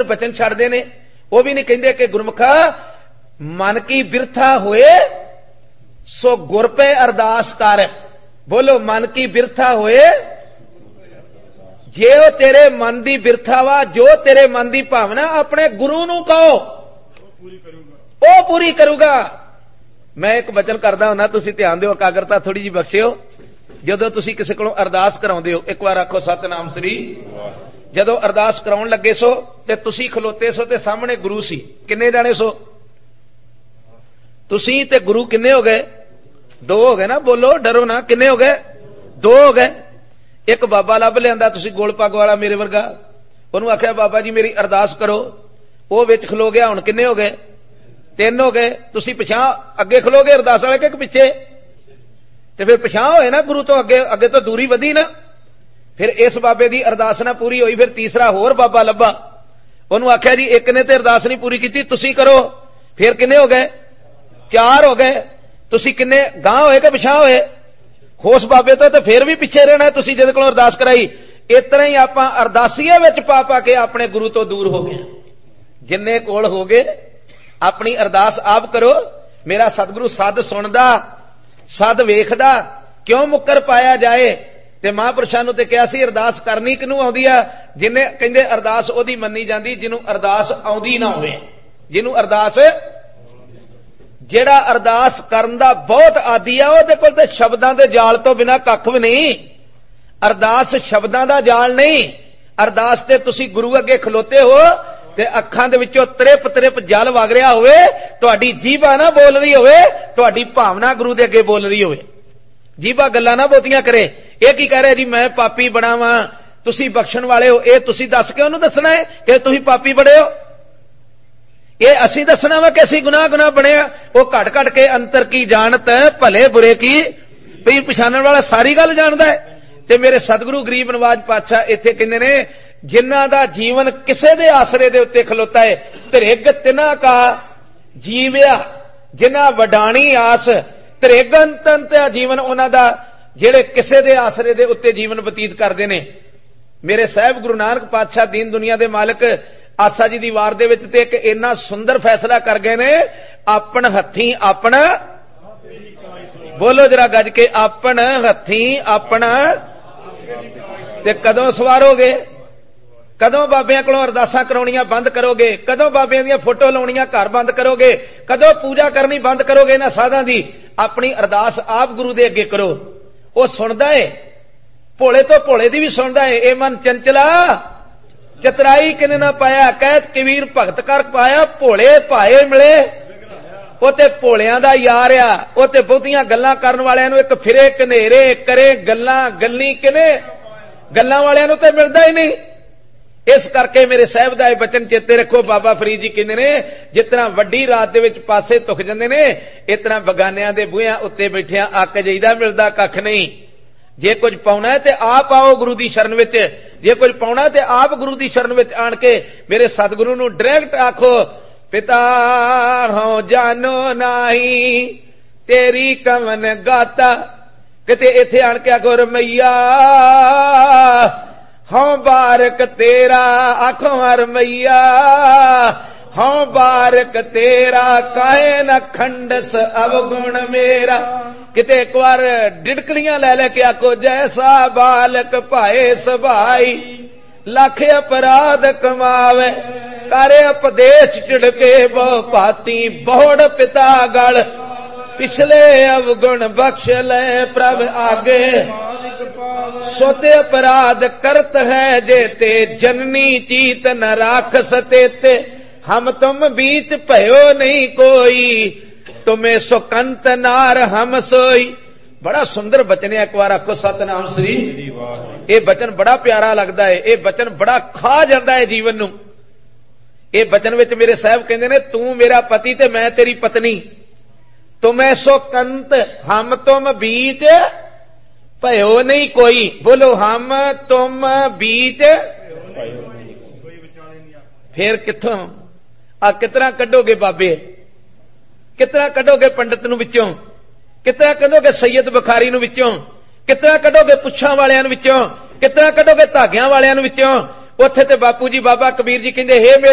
बचन छड्डदे ने, वो भी नहीं कहते कि गुरमुखा मन की बिरथा होए सो गुर पे अरदास कर। बोलो मन की बिरथा होए, जे तेरे मन की बिरथा वा, जो तेरे मन की भावना अपने गुरु नूं कहो, वो पूरी करूगा। मैं एक वचन करदा हुंदा, तुसीं ध्यान दिओ, एकाग्रता थोड़ी जी बख्शिओ। जदों तुसीं किसी कोलों अरदास कराउंदे हो, एक बार आखो सतनाम श्री। जदों अरदास कराउण लगे सो ते तुसीं खलोते सो ते सामने गुरु सी, किन्ने जाने सो? तुसीं ते गुरु किन्ने हो गए? दो हो गए ना, बोलो डरो ना, किन्ने हो गए? दो हो गए। एक बाबा लभ लियांदा तुसीं गोल पग वाला मेरे वर्गा, उहनूं आखिया बाबा जी मेरी अरदास करो, वो विच खलो गया, हुण किन्ने हो गए? तीन हो गए। तुसीं पिछां अगे खलोगे अरदास वाले के पिछे? ते फिर पिछां होए ना गुरु तो अगे, अगे तो दूरी वधी ना। फिर इस बाबे दी अरदास ना पूरी होई, फिर तीसरा होर बाबा लभा, उहनूं आखिया जी एक ने ते अरदास नहीं पूरी कीती, तुसीं करो। फिर किन्ने हो गए? चार हो गए। तुसीं किन्ने गां होए कि पिछां होए? होस बाबे तो फिर भी पिछे रहना है, तुसीं जिहदे कोलों अरदास कराई। इस तरह ही आपां अरदासीए विच पा पा के अपने गुरु तो दूर हो गए। जिन्ने कोल हो गए अपनी अरदास आप करो। मेरा सतगुरु सद सुनदा, सद वेखदा, क्यों मुकर पाया जाए। ते महापुरुषां नूं ते कहा सी अरदास करनी किनूं आउंदी आ? जिन्ने कहंदे अरदास ओदी मन्नी जांदी जिन्हों अरदास आउंदी ना होवे। जिन्हों अरदास, जेड़ा अरदास करन दा बहुत आदी आ, ओहदे कोल ते शब्दां दे जाल तो बिना कख भी नहीं। अरदास शब्दां दा जाल नहीं। अरदास ते तुसीं गुरु अगे खलोते हो ते अखां दे विचों त्रिप त्रिप जल वग रिहा होवे, तुहाडी जीभा ना बोल रही होवे, तुहाडी भावना गुरु दे अगे बोल रही होवे। जीभा गल्लां ना बहुतियां करे। ये की कह रहे जी मैं पापी बड़ा वां, तुसीं बख्शण वाले हो, ये तुसीं दस के उहनूं दसना है कि तुसीं पापी बड़े हो? ये असीं दसना वा कि असीं गुनाह गुनाह बने आ? वो घट घट के अंतर की जानत भले बुरे की पीर पछाणन वाला सारी गल जानदा है। ते मेरे सतगुरु गरीब नवाज पातशाह इत्थे कहंदे ने जिन्हां दा जीवन किसे दे आसरे दे उत्ते खलोता है, त्रिग तिन्हां का जीविया जिन्हां वडाणी आस, त्रिगंतंत जीवन उन्हां दा जेड़े किसे दे आसरे दे उत्ते जीवन बतीत करदे ने। मेरे साहिब गुरु नानक पातशाह दीन दुनिया दे मालिक आसा जी दी वार दे विच ते एक इन्ना सुंदर फैसला कर गए ने, अपन हथी अपना, बोलो जरा गज के, अपन हथी अपना। ते कदों सवारोगे? कदों बाबियां कोलों अरदासां कराउणियां बंद करोगे? कदों बाबियां दी फोटो लाउणियां घर बंद करोगे? कदों पूजा करनी बंद करोगे इन्हां साधां दी? अपनी अरदास आप गुरु दे अगे करो, वो सुनदा है। भोले तो भोले दी भी सुनदा है। ए मन चंचला चतराई किने ना पाया, कहत कबीर भगत कर पाया, भोले भाए मिले। वो ते भोलियां दा यार आ, वो ते बहुतियां गल्लां करन वालियां नूं एक फिरे कनेरे करे गल्लां गल्ली किने गल्लां वालियां नूं ते मिलदा ही नहीं। इस करके मेरे साहिब दा बचन चेते रखो। बाबा फरीद जी कहंदे ने जितना वड्डी रात दे विच पासे तुख जांदे ने, इतना बगानियां दे बूहियां उत्ते बैठियां अक जाईदा, मिलदा कख नहीं। जे कुछ पाउणा है ते आप आओ गुरु दी शरण विच, जे कुछ पाउणा ते आप गुरु दी शरण विच आण के मेरे सतगुरु नूं डायरेक्ट आखो, पिता हो जानो नाही तेरी कवन गाता। किते इत्थे आण के आखो रमैया हों बारक तेरा, आखो रमैया हों बारक तेरा, काहे न खंडस अवगुण मेरा। किते एक बार डिडकलियां ले लेके आखो, जैसा बालक पाए सभाई, लख अपराध कमावे, करे उपदेश चिड़के बहु पाती, बहुड़ पिता गल, पिछले अवगुण बख्श ले प्रभ आगे, सोते अपराध करत है जेते, जननी चीत न राख सतेते, हम तुम बीच भयो नहीं कोई, तुम्हें सुकंत नार हम सोई। बड़ा सुंदर बचन है, एक बार आखो सतनाम श्री। ये बचन बड़ा प्यारा लगता है, ये बचन बड़ा खा जाता है जीवन नूं। ये बचन विच मेरे साहब कहंदे ने, तू मेरा पति ते मैं तेरी पत्नी, तुम्हें सुकंत हम तुम बीच भयो नहीं कोई। बोलो हम तुम बीच, फिर कित्थों आ कितना कढोगे बाबे, कितना कढोगे पंडित नूं विचों, कितना कढोगे सैयद बुखारी नूं विचों, कितना कढोगे पुच्छां वालियां नूं विचों, कितना कढोगे धागियां वालियां नूं विचों। उत्थे ते बापू जी बाबा कबीर जी कहंदे, हे